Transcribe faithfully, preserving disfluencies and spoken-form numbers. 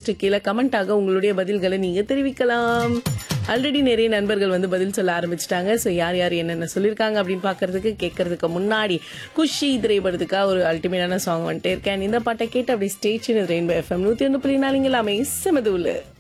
Post கீழே கமெண்டாக உங்களுடைய பதில்களை நீங்க தெரிவிக்கலாம். ஆல்ரெடி நிறைய நண்பர்கள் வந்து பதில் சொல்ல ஆரம்பிச்சிட்டாங்க. ஸோ யார் யார் என்னென்ன சொல்லியிருக்காங்க அப்படின்னு பார்க்கறதுக்கு கேட்கறதுக்கு முன்னாடி குஷி திரைப்படத்துக்காக ஒரு அல்டிமேட்டான சாங் வந்துட்டே இருக்கேன். இந்த பாட்டை கேட்டு அப்படி ஸ்டேஷன் ரெயின்போ எஃப்எம் நூற்றி ஒன்று புள்ளி நாலுங்க எல்லாமே செமதூலு.